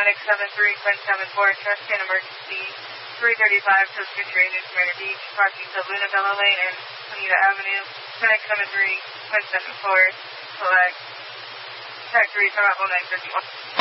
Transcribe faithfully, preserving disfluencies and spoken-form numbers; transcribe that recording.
Clinic seven three, Quinn seven four, chest in emergency, three thirty-five, Coast Train in Commander Beach, crossing to Luna Bella Lane and Bonita Avenue. Clinic seven three, Quinn seven four, select, Tech three, from Apple nine fifty-one.